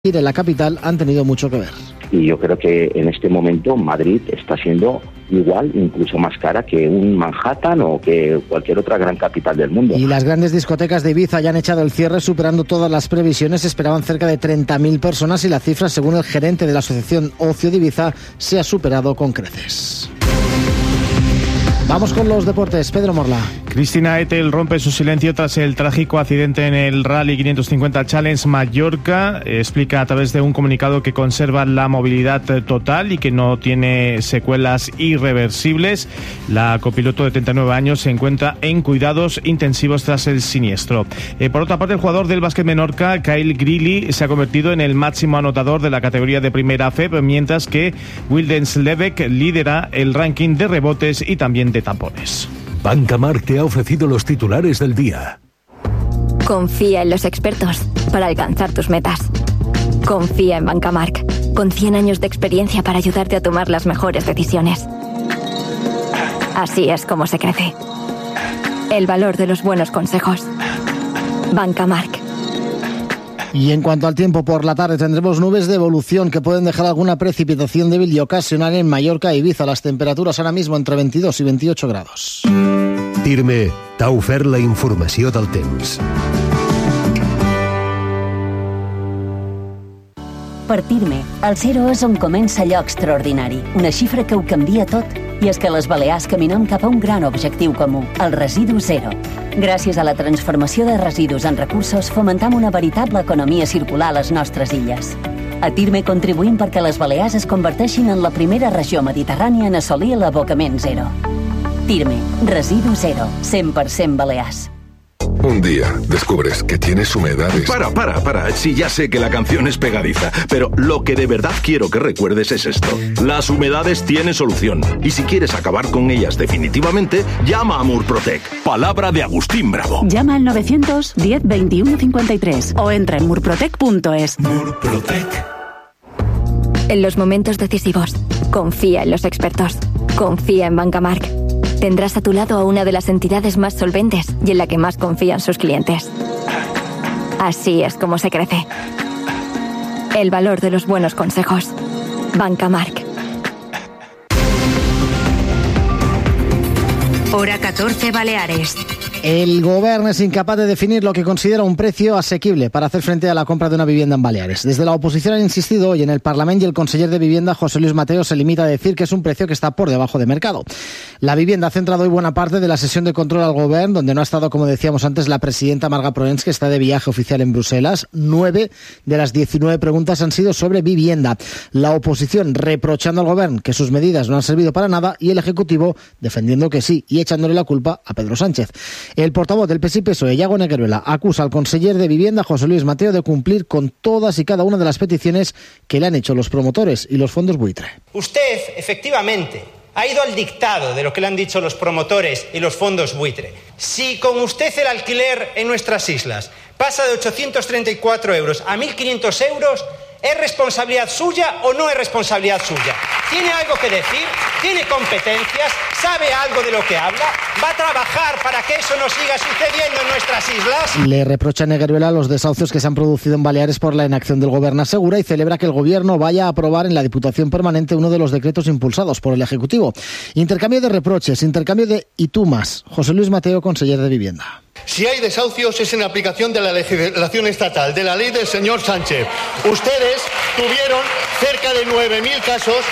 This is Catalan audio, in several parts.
en la capital han tenido mucho que ver. Y yo creo que en este momento Madrid está siendo igual, incluso más cara que un Manhattan o que cualquier otra gran capital del mundo. Y las grandes discotecas de Ibiza ya han echado el cierre superando todas las previsiones. Esperaban cerca de 30.000 personas y la cifra, según el gerente de la Asociación Ocio de Ibiza, se ha superado con creces. Vamos con los deportes. Pedro Morla. Cristina Etel rompe su silencio tras el trágico accidente en el Rally 550 Challenge Mallorca. Explica a través de un comunicado que conserva la movilidad total y que no tiene secuelas irreversibles. La copiloto de 39 años se encuentra en cuidados intensivos tras el siniestro. Por otra parte, el jugador del Básquet Menorca, Kyle Greeley, se ha convertido en el máximo anotador de la categoría de Primera FEB, mientras que Wildens Lebeck lidera el ranking de rebotes y también de tapones. Banca Marc te ha ofrecido los titulares del día. Confía en los expertos para alcanzar tus metas. Confía en Banca Marc, con 100 años de experiencia para ayudarte a tomar las mejores decisiones. Así es como se crece. El valor de los buenos consejos. Banca Marc. Y en cuanto al tiempo, por la tarde tendremos nubes de evolución que pueden dejar alguna precipitación débil y ocasional en Mallorca e Ibiza. Las temperaturas ahora mismo entre 22 i 28 grados. TIRME t'ha ofert la informació del temps. Per TIRME, el 0 és on comença allò extraordinari, una xifra que ho canvia tot. I és que a les Balears caminem cap a un gran objectiu comú, el residu zero. Gràcies a la transformació de residus en recursos, fomentam una veritable economia circular a les nostres illes. A TIRME contribuïm perquè les Balears es converteixin en la primera regió mediterrània en assolir l'abocament zero. TIRME, residu zero, 100% Balears. Un día descubres que tienes humedades. Para. Sí, ya sé que la canción es pegadiza, pero lo que de verdad quiero que recuerdes es esto. Las humedades tienen solución. Y si quieres acabar con ellas definitivamente, llama a Murprotec. Palabra de Agustín Bravo. Llama al 910 21 53 o entra en murprotec.es. Murprotec. En los momentos decisivos, confía en los expertos. Confía en Banca Marc. Tendrás a tu lado a una de las entidades más solventes y en la que más confían sus clientes. Así es como se crece. El valor de los buenos consejos. Banca Marc. Hora 14 Baleares. El Govern es incapaz de definir lo que considera un precio asequible para hacer frente a la compra de una vivienda en Baleares. Desde la oposición han insistido hoy en el Parlamento y el conseller de Vivienda, José Luis Mateo, se limita a decir que es un precio que está por debajo de mercado. La vivienda ha centrado hoy buena parte de la sesión de control al Govern, donde no ha estado, como decíamos antes, la presidenta Marga Proens, que está de viaje oficial en Bruselas. 9 de las 19 preguntas han sido sobre vivienda. La oposición reprochando al Govern que sus medidas no han servido para nada y el Ejecutivo defendiendo que sí y echándole la culpa a Pedro Sánchez. El portavoz del PSI PSOE, Iago Negueruela, acusa al conseller de Vivienda, José Luis Mateo, de cumplir con todas y cada una de las peticiones que le han hecho los promotores y los fondos buitre. Usted, efectivamente, ha ido al dictado de lo que le han dicho los promotores y los fondos buitre. Si con usted el alquiler en nuestras islas pasa de 834 euros a 1.500 euros, ¿es responsabilidad suya o no es responsabilidad suya? ¿Tiene algo que decir? ¿Tiene competencias? ¿Sabe algo de lo que habla? ¿Va a trabajar para que eso no siga sucediendo en nuestras islas? Le reprocha a Negueruela los desahucios que se han producido en Baleares por la inacción del Gobierno, asegura, y celebra que el Gobierno vaya a aprobar en la Diputación Permanente uno de los decretos impulsados por el Ejecutivo. Intercambio de reproches, intercambio de y tú más. José Luis Mateo, conseller de Vivienda. Si hay desahucios es en aplicación de la legislación estatal, de la ley del señor Sánchez. Ustedes tuvieron cerca de 9.000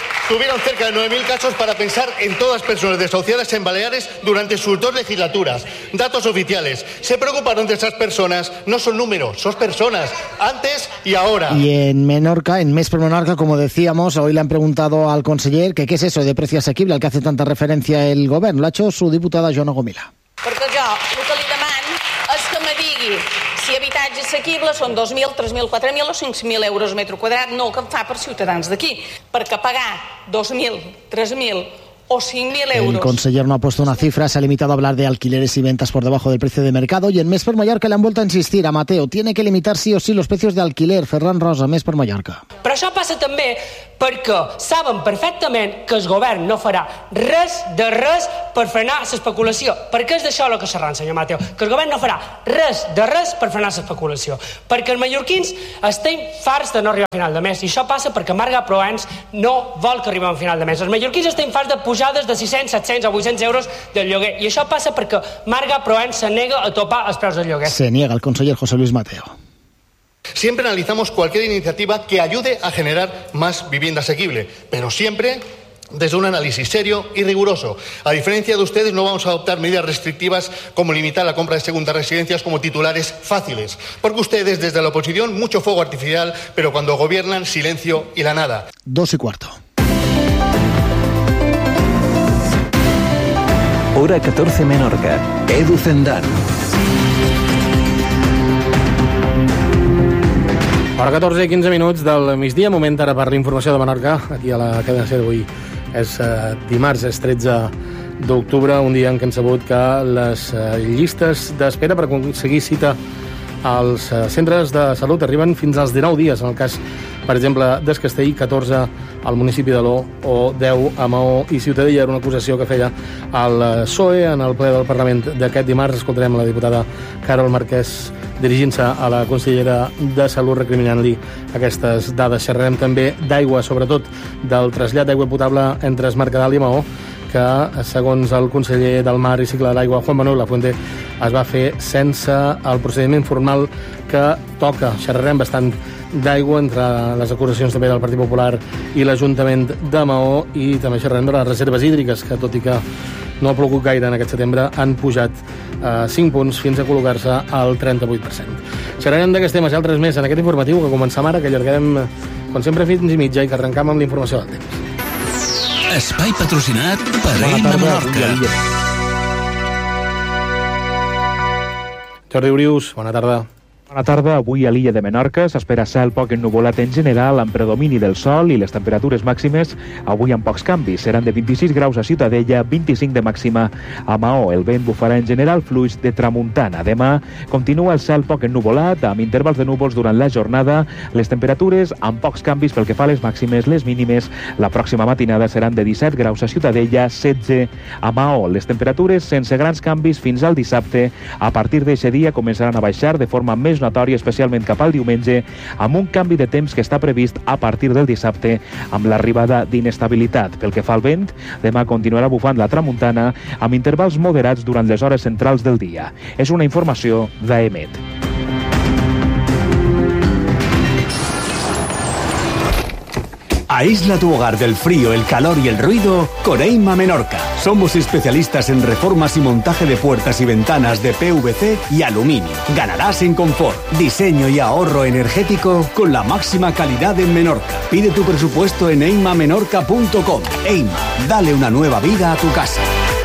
casos para pensar en todas las personas desahuciadas en Baleares durante sus 2 legislaturas. Datos oficiales. Se preocuparon de esas personas. No son números, son personas. Antes y ahora. Y en Menorca, en Mes per Menorca, como decíamos, hoy le han preguntado al conseller que qué es eso de precio asequible al que hace tanta referencia el Gobierno. Lo ha hecho su diputada Joana Gomila. Perquè jo el que li demano és que me digui si habitatge assequible són 2.000, 3.000, 4.000 o 5.000 euros metre quadrat, no el que em fa per ciutadans d'aquí. Perquè pagar 2.000, 3.000 o 5.000 euros. El conseller no ha puesto una cifra, se ha limitado a hablar de alquileres y ventas por debajo del precio de mercado, y en Més per Mallorca le han vuelto a insistir a Mateo, tiene que limitar sí o sí los precios de alquiler. Ferran Rosa, Més per Mallorca. Però això passa també perquè saben perfectament que el govern no farà res per frenar l'especulació. Perquè és d'això el que xerran, senyor Mateo, que el govern no farà res per frenar l'especulació. Perquè els mallorquins estem farts de no arribar a final de mes, i això passa perquè Marga Proens no vol que arribem a final de mes. Els mallorquins estem farts de pujades de 600, 700 o 800 euros del lloguer, i això passa perquè Marga Proens se nega a topar els preus del lloguer. Se niega el conseller José Luis Mateo. Siempre analizamos cualquier iniciativa que ayude a generar más vivienda asequible, pero siempre desde un análisis serio y riguroso. A diferencia de ustedes, no vamos a adoptar medidas restrictivas como limitar la compra de segundas residencias como titulares fáciles, porque ustedes desde la oposición mucho fuego artificial, pero cuando gobiernan silencio y la nada. 2:15. Hora 14 Menorca. Edu Zendán. Hora 14 i 15 minuts del migdia, moment ara per l'informació de Menorca, aquí a la cadena SER d'avui. És dimarts, és 13 d'octubre, un dia en què hem sabut que les llistes d'espera per aconseguir cita als centres de salut arriben fins als 19 dies, en el cas, per exemple, d'Es Castell, 14 al municipi de l'O o 10 a Maó i Ciutadella. Era una acusació que feia el PSOE en el ple del Parlament d'aquest dimarts. Escoltarem la diputada Carol Marquès dirigint-se a la consellera de Salut recriminant-li aquestes dades. Xerrarem també d'aigua, sobretot del trasllat d'aigua potable entre Es Mercadal i Maó, que, segons el conseller del Mar i Cicle de l'Aigua, Juan Manuel Lafuente, es va fer sense el procediment formal que toca. Xerrarem bastant d'aigua entre les acusacions també del Partit Popular i l'Ajuntament de Maó, i també xerrarem de les reserves hídriques, que tot i que no ha plogut gaire en aquest setembre, han pujat 5 punts fins a col·locar-se al 38%. Xerrarem d'aquests temes i altres més en aquest informatiu que comencem ara, que allargarem, com sempre, fins i mitja, i que arrencam amb l'informació del temps. Espai patrocinat per Eina Menorca. Jordi Urius, bona tarda. Bona tarda. Avui a l'illa de Menorca s'espera cel poc ennuvolat en general, amb predomini del sol, i les temperatures màximes avui amb pocs canvis. Seran de 26 graus a Ciutadella, 25 de màxima a Maó. El vent bufarà en general fluix de tramuntana. Demà continua el cel poc ennuvolat, amb intervals de núvols durant la jornada. Les temperatures amb pocs canvis pel que fa a les màximes. Les mínimes la pròxima matinada seran de 17 graus a Ciutadella, 16 a Maó. Les temperatures sense grans canvis fins al dissabte. A partir d'aquest dia començaran a baixar de forma més notòria, especialment cap al diumenge, amb un canvi de temps que està previst a partir del dissabte, amb l'arribada d'inestabilitat. Pel que fa al vent, demà continuarà bufant la tramuntana amb intervals moderats durant les hores centrals del dia. És una informació d'AEMET. Aísla tu hogar del frío, el calor y el ruido con Eima Menorca. Somos especialistas en reformas y montaje de puertas y ventanas de PVC y aluminio. Ganarás en confort, diseño y ahorro energético con la máxima calidad en Menorca. Pide tu presupuesto en eimamenorca.com. Eima, dale una nueva vida a tu casa.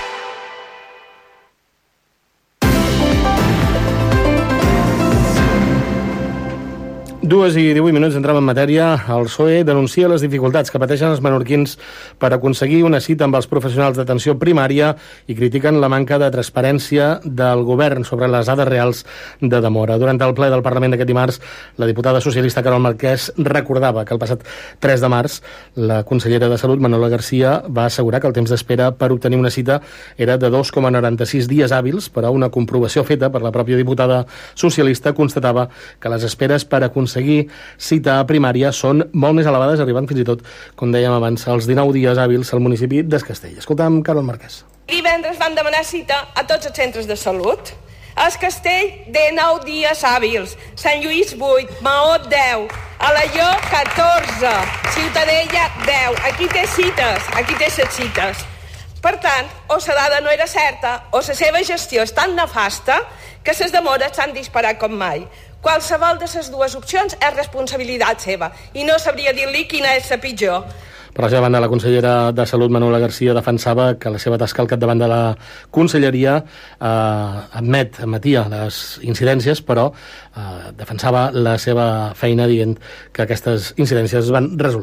2:18, entrem en matèria. El PSOE denuncia les dificultats que pateixen els menorquins per aconseguir una cita amb els professionals d'atenció primària i critiquen la manca de transparència del govern sobre les dades reals de demora. Durant el ple del Parlament d'aquest dimarts, la diputada socialista Carol Marquès recordava que el passat 3 de març la consellera de Salut, Manuela García, va assegurar que el temps d'espera per obtenir una cita era de 2,96 dies hàbils, però una comprovació feta per la pròpia diputada socialista constatava que les esperes per aconseguir cita a primària són molt més elevades, arribant fins i tot, com dèiem abans, als 19 dies hàbils al municipi d'Es Castell. Escoltam Carol Marquès. Divendres van demanar cita a tots els centres de salut. A Es Castell, 19 dies hàbils. Sant Lluís, 8. Maó, 10. Alaior, 14. Ciutadella, 10. Aquí té cites, aquí té 7 cites. Per tant, o la dada no era certa, o la seva gestió és tan nefasta que les demores s'han disparat com mai. Qualsevol de les dues opcions és responsabilitat seva i no sabria dir-li quina és la pitjor. Per la seva banda, la consellera de Salut, Manuela García, defensava que la seva tasca al capdavant de la conselleria admetia les incidències, però defensava la seva feina dient que aquestes incidències es van resolent.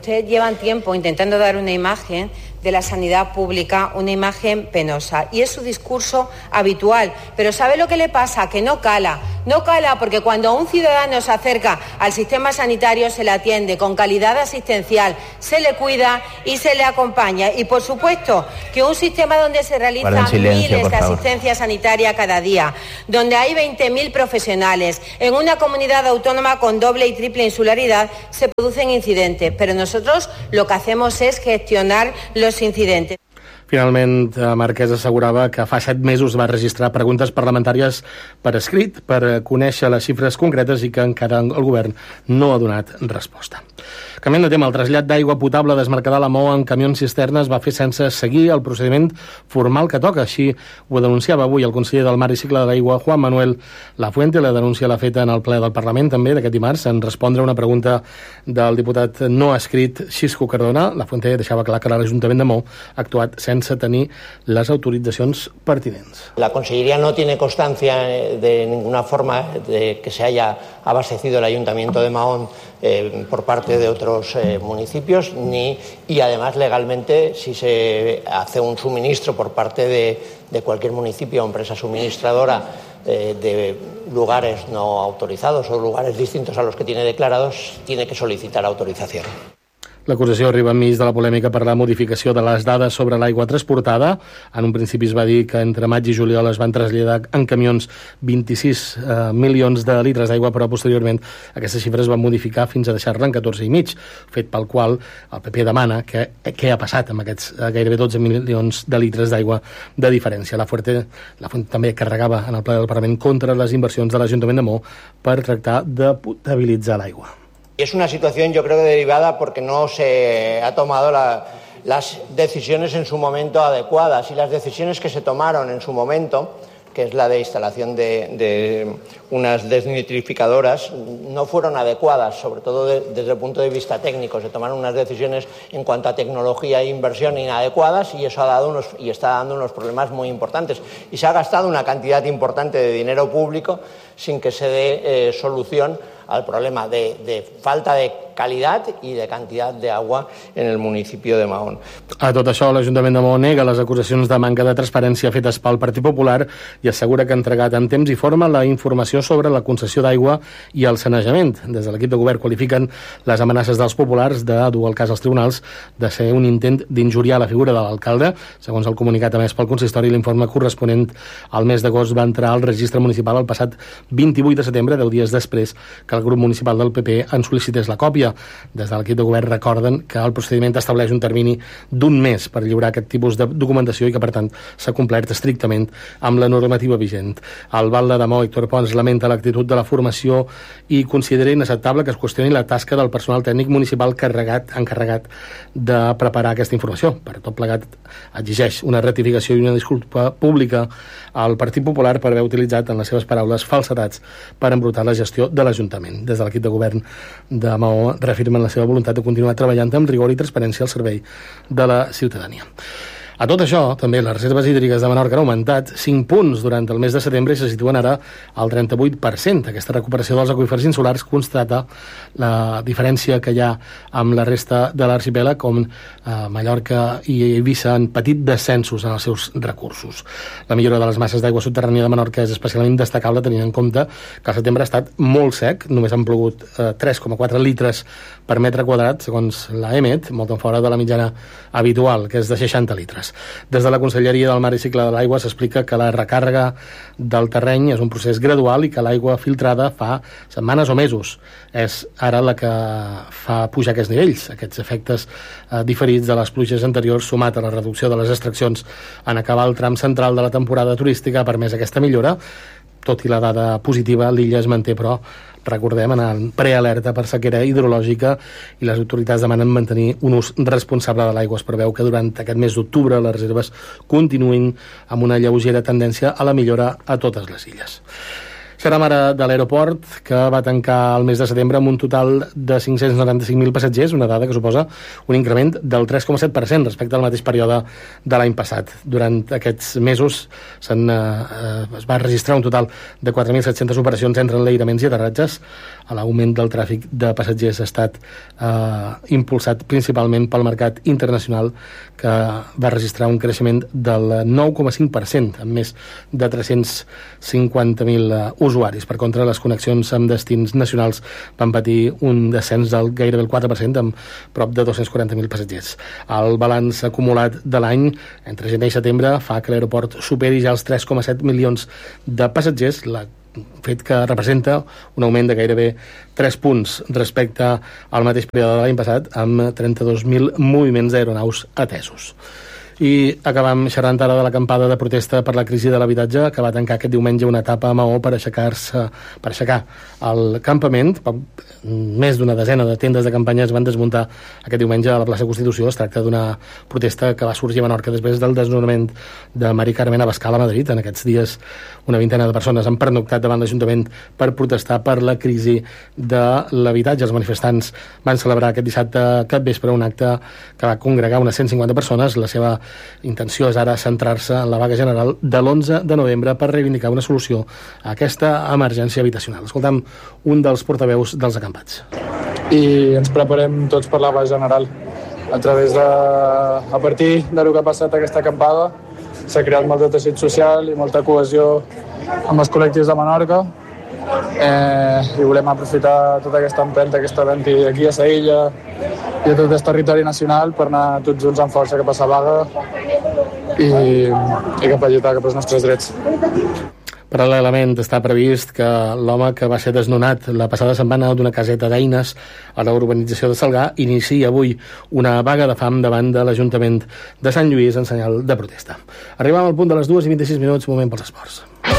Ustedes llevan tiempo intentando dar una imagen de la sanidad pública, una imagen penosa, y es su discurso habitual. Pero ¿sabe lo que le pasa? Que no cala porque cuando un ciudadano se acerca al sistema sanitario se le atiende con calidad asistencial, se le cuida y se le acompaña. Y por supuesto que un sistema donde se realizan miles de asistencias sanitarias cada día, donde hay 20.000 profesionales, en una comunidad autónoma con doble y triple insularidad, se producen incidentes. Pero nosotros lo que hacemos es gestionar los incidentes. Finalment, Marquès assegurava que fa 7 mesos va registrar preguntes parlamentàries per escrit per conèixer les xifres concretes i que encara el govern no ha donat resposta. Canviant de tema, el trasllat d'aigua potable desmarcada a la Mou en camions cisternes va fer sense seguir el procediment formal que toca. Així ho denunciava avui el conseller del Mar i Cicle de l'Aigua, Juan Manuel Lafuente. La denúncia l'ha feta en el ple del Parlament també d'aquest dimarts en respondre a una pregunta del diputat no escrit Xisco Cardona. Lafuente deixava clar que l'Ajuntament de Mou ha actuat sense tenir les autoritzacions pertinents. La Consellería no tiene constancia de ninguna forma de que se haya abastecido el Ayuntamiento de Mahón por parte de otros municipios, y además legalmente si se hace un suministro por parte de cualquier municipio o empresa suministradora de lugares no autorizados o lugares distintos a los que tiene declarados, tiene que solicitar autorización. L'acusació arriba enmig de la polèmica per la modificació de les dades sobre l'aigua transportada. En un principi es va dir que entre maig i juliol es van traslladar en camions 26 milions de litres d'aigua, però posteriorment aquestes xifres van modificar fins a deixar-la en 14,5, fet pel qual el PP demana què ha passat amb aquests gairebé 12 milions de litres d'aigua de diferència. La Fuente també carregava en el ple del Parlament contra les inversions de l'Ajuntament de Mou per tractar de potabilitzar l'aigua. Es una situación, yo creo, derivada porque no se ha tomado las decisiones en su momento adecuadas, y las decisiones que se tomaron en su momento, que es la de instalación de unas desnitrificadoras, no fueron adecuadas, sobre todo desde el punto de vista técnico. Se tomaron unas decisiones en cuanto a tecnología e inversión inadecuadas, y eso ha dado y está dando unos problemas muy importantes. Y se ha gastado una cantidad importante de dinero público sin que se dé solución al problema de falta de calidad y de cantidad de agua en el municipio de Mahón. A tot això, l'Ajuntament de Mahón nega les acusacions de manca de transparència fetes pel Partit Popular i assegura que ha entregat en temps i forma la informació sobre la concessió d'aigua i el sanejament. Des de l'equip de govern qualifiquen les amenaces dels populars de dur el cas als tribunals de ser un intent d'injuriar la figura de l'alcalde. Segons el comunicat emès pel consistori, l'informe corresponent al mes d'agost va entrar al registre municipal el passat 28 de setembre, 10 dies després que el grup municipal del PP en sol·licités la còpia. Des de l'equip de govern recorden que el procediment estableix un termini d'1 mes per lliurar aquest tipus de documentació i que, per tant, s'ha complert estrictament amb la normativa vigent. El batlle de Maó, Héctor Pons, lamenta l'actitud de la formació i considera inacceptable que es qüestioni la tasca del personal tècnic municipal encarregat de preparar aquesta informació. Per tot plegat, exigeix una rectificació i una disculpa pública al Partit Popular per haver utilitzat, en les seves paraules, falsedats per embrutar la gestió de l'Ajuntament. Des de l'equip de govern de Maó reafirmen la seva voluntat de continuar treballant amb rigor i transparència al servei de la ciutadania. A tot això, també les reserves hídriques de Menorca han augmentat 5 punts durant el mes de setembre i se situen ara al 38%. Aquesta recuperació dels aqüífers insulars constata la diferència que hi ha amb la resta de l'arxipèlag, com Mallorca i Eivissa han patit descensos en els seus recursos. La millora de les masses d'aigua subterrània de Menorca és especialment destacable tenint en compte que el setembre ha estat molt sec, només han plogut 3,4 litres per metre quadrat, segons l'EMET, molt en fora de la mitjana habitual, que és de 60 litres. Des de la Conselleria del Mar i Cicle de l'Aigua s'explica que la recàrrega del terreny és un procés gradual i que l'aigua filtrada fa setmanes o mesos. És ara la que fa pujar aquests nivells. Aquests efectes diferits de les pluges anteriors, sumat a la reducció de les extraccions en acabar el tram central de la temporada turística, ha permès aquesta millora. Tot i la dada positiva, l'illa es manté, però recordem, en prealerta per sequera hidrològica, i les autoritats demanen mantenir un ús responsable de l'aigua. Es preveu que durant aquest mes d'octubre les reserves continuïn amb una lleugera tendència a la millora a totes les illes. Xerram ara de l'aeroport, que va tancar el mes de setembre amb un total de 595.000 passatgers, una dada que suposa un increment del 3,7% respecte al mateix període de l'any passat. Durant aquests mesos es va registrar un total de 4.700 operacions entre enlairaments i aterratges. L'augment del tràfic de passatgers ha estat impulsat principalment pel mercat internacional, que va registrar un creixement del 9,5%, amb més de 350.000 usuaris. Per contra, les connexions amb destins nacionals van patir un descens del gairebé el 4%, amb prop de 240.000 passatgers. El balanç acumulat de l'any, entre gener i setembre, fa que l'aeroport superi ja els 3,7 milions de passatgers, fet que representa un augment de gairebé 3 punts respecte al mateix període de l'any passat, amb 32.000 moviments d'aeronaus atesos. I acabam xerrant ara de l'acampada de protesta per la crisi de l'habitatge, que va tancar aquest diumenge una etapa a Maó per aixecar el campament. Més d'una desena de tendes de campanya es van desmuntar aquest diumenge a la plaça Constitució. Es tracta d'una protesta que va sorgir a Menorca després del desnonament de Mari Carmen Abascal a Madrid. En aquests dies una vintena de persones han pernoctat davant l'Ajuntament per protestar per la crisi de l'habitatge. Els manifestants van celebrar aquest dissabte capvespre un acte que va congregar unes 150 persones. La seva intenció és ara centrar-se en la vaga general de l'11 de novembre per reivindicar una solució a aquesta emergència habitacional. Escoltam un dels portaveus dels acampats. I ens preparem tots per la vaga general. A partir del que ha passat aquesta acampada s'ha creat molt de teixit social i molta cohesió amb els col·lectius de Menorca, i volem aprofitar tota aquesta empremta que està havent-hi aquí a Saïlla i a tot el territori nacional per anar tots junts amb força cap a la vaga i cap a lluitar cap als nostres drets. Paral·lelament està previst que l'home que va ser desnonat la passada setmana d'una caseta d'eines a la urbanització de Salgar inicia avui una vaga de fam davant de l'Ajuntament de Sant Lluís en senyal de protesta. Arribam al punt de les 2:26, moment pels esports.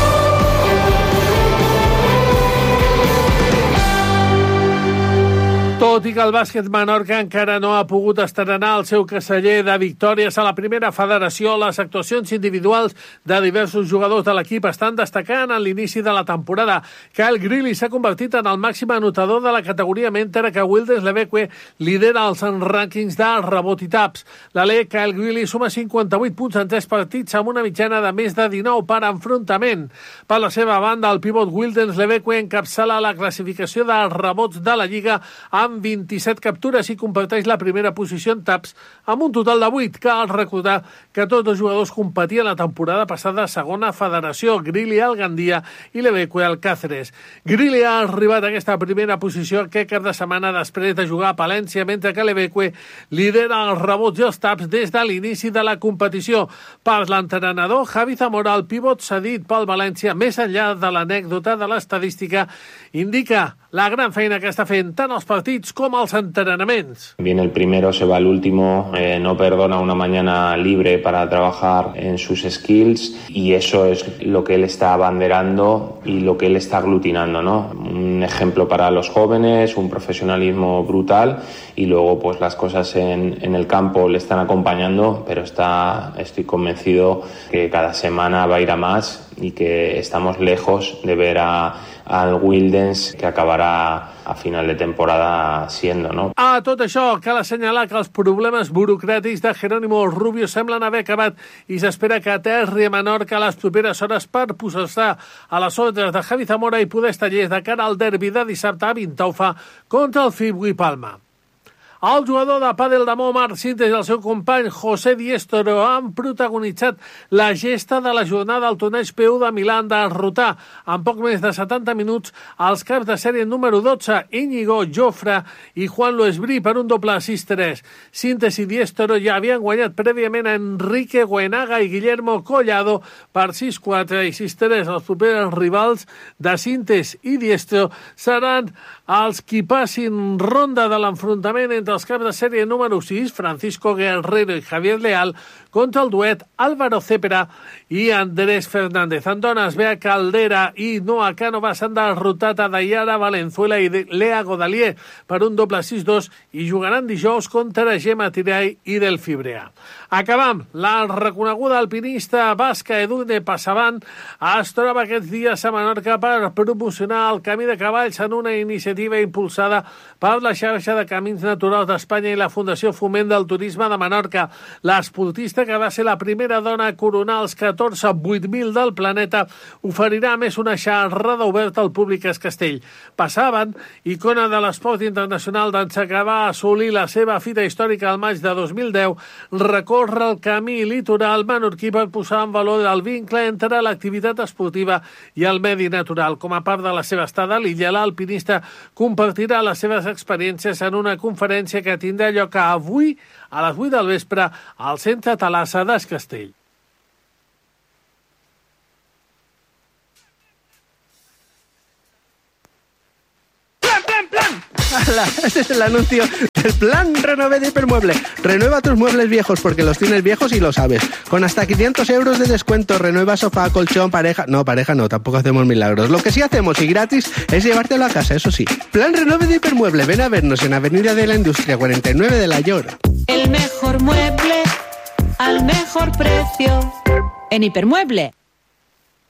Tot i que el bàsquet Menorca encara no ha pogut estrenar el seu caseller de victòries a la primera federació, les actuacions individuals de diversos jugadors de l'equip estan destacant en l'inici de la temporada. Kyle Greeley s'ha convertit en el màxim anotador de la categoria, mentre que Wilders Lebeque lidera els rànquings de rebot i taps. L'alè Kyle Greeley suma 58 punts en 3 partits amb una mitjana de més de 19 per enfrontament. Per la seva banda, el pivot Wilders Lebeque encapçala la classificació de rebots de la Lliga amb 27 captures i comparteix la primera posició en taps amb un total de 8. Cal recordar que tots els jugadors competien la temporada passada a segona federació, Greeley al Gandia i Lebeque al Càceres. Greeley ha arribat a aquesta primera posició aquest cap de setmana després de jugar a Palència, mentre que Lebeque lidera els rebots i els taps des de l'inici de la competició. Per l'entrenador Javi Zamora, el pivot cedit pel València, més enllà de l'anècdota de l'estadística, indica la gran feina que està fent tant els partits com els entrenaments. Viene el primero, se va el último, no perdona una mañana libre para trabajar en sus skills, y eso es lo que él está abanderando y lo que él está aglutinando, ¿no? Un ejemplo para los jóvenes, un profesionalismo brutal, y luego pues las cosas en el campo le están acompañando, pero estoy convencido que cada semana va a ir a más y que estamos lejos de ver al Wildens que acabarà a final de temporada siendo, ¿no? A tot això, cal assenyalar que els problemes burocràtics de Jerónimo Rubio semblen haver acabat i s'espera que aterri a Menorca a les properes hores per posar-se a les ordres de Javi Zamora i poder estar llest de cara al derbi de dissabte a Vintaufa contra el Fibui Palma. El jugador de pàdel de Maó, Marc Sintes, i el seu company José Diestro han protagonitzat la gesta de la jornada al torneig PU de Milà de derrotar en poc més de 70 minuts els caps de sèrie número 12, Íñigo Jofre i Juan Loesbrí, per un doble 6-3. Sintes i Diestro ja havien guanyat prèviament a Enrique Guenaga i Guillermo Collado per 6-4 i 6-3. Els propers rivals de Sintes i Diestro seran els qui passin ronda de l'enfrontament entre dels caps de sèrie número 6, Francisco Guerrero i Javier Leal, contra el duet Álvaro Cepeda i Andrés Fernández. En dones, Bea Caldera i Noa Cánovas han derrotat a Dayara Valenzuela i Lea Godalier per un doble 6-2 i jugaran dijous contra Gemma Tiray i Delphi Brea. Acabam. La reconeguda alpinista basca Edurne Passavant es troba aquests dies a Menorca per promocionar el camí de cavalls en una iniciativa impulsada per la xarxa de Camins Naturals d'Espanya i la Fundació Foment del Turisme de Menorca. L'esportista, que va ser la primera dona a coronar els 14 8.000 del planeta, oferirà més una xerrada oberta al públic a Castell. Passavant, icona de l'esport internacional d'ençà que va assolir la seva fita històrica al maig de 2010, recorre el camí litoral menorquí per posar en valor el vincle entre l'activitat esportiva i el medi natural. Com a part de la seva estada a l'illa, l'alpinista compartirà les seves experiències en una conferència que tindrà lloc avui a les 8 del vespre al Centre Talassa d'Es Castell. Este es el anuncio del plan Renove de Hipermueble. Renueva tus muebles viejos porque los tienes viejos y lo sabes. Con hasta 500 euros de descuento, renueva sofá, colchón, pareja... No, pareja no, tampoco hacemos milagros. Lo que sí hacemos y gratis es llevártelo a casa, eso sí. Plan Renove de Hipermueble. Ven a vernos en Avenida de la Industria 49 de La Llor. El mejor mueble al mejor precio en Hipermueble.